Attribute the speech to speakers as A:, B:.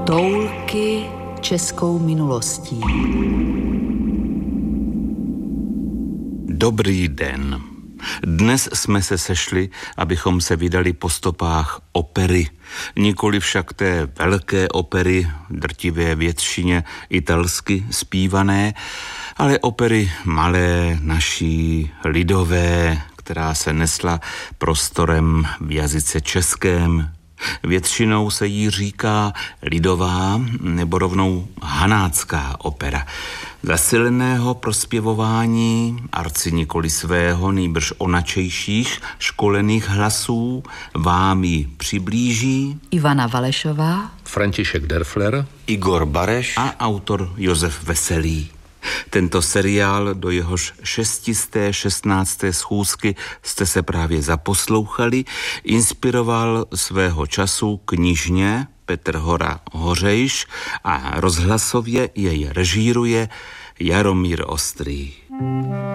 A: Toulky českou minulostí.
B: Dobrý den. Dnes jsme se sešli, abychom se vydali po stopách opery. Nikoli však té velké opery, drtivé většině italsky zpívané, ale opery malé, naší, lidové, která se nesla prostorem v jazyce českém. Většinou se jí říká lidová nebo rovnou hanácká opera. Zasileného prospěvování, arci nikoli svého, nýbrž onačejších školených hlasů vám ji přiblíží
A: Ivana Valešová,
C: František Derfler,
D: Igor Bareš
B: a autor Josef Veselý. Tento seriál, do jehož 616. schůzky jste se právě zaposlouchali, inspiroval svého času knižně Petr Hora Hořejš a rozhlasově jej režíruje Jaromír Ostrý.